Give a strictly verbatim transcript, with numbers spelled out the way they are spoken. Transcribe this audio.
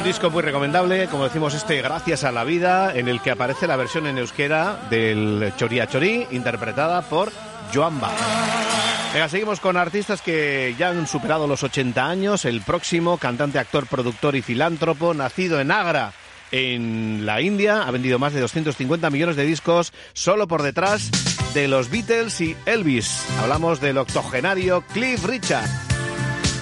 Un disco muy recomendable, como decimos, este Gracias a la vida, en el que aparece la versión en euskera del Choría Chorí, interpretada por Joan Bach. Venga, seguimos con artistas que ya han superado los ochenta años. El próximo, cantante, actor, productor y filántropo, nacido en Agra, en la India, ha vendido más de doscientos cincuenta millones de discos, solo por detrás de los Beatles y Elvis. Hablamos del octogenario Cliff Richard.